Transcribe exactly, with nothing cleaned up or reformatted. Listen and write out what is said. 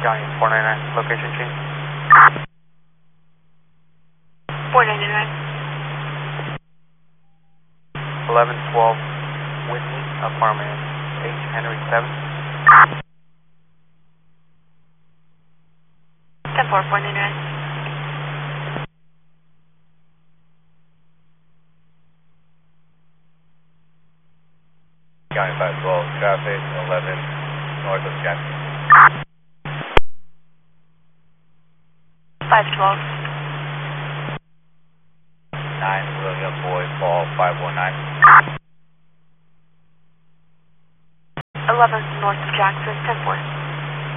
Johnny, four ninety-nine, location change. four ninety-nine. eleven twelve Whitney, apartment H. Henry seven. ten four, four ninety-nine. County five twelve, traffic eleven north of Jackson. five twelve. nine William Boyd Fall five one nine. eleven north of Jackson, ten four.